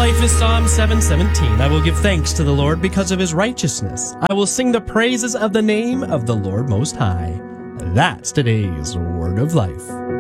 life is Psalm 717. I will give thanks to the Lord because of his righteousness. I will sing the praises of the name of the Lord Most High. That's today's Word of Life.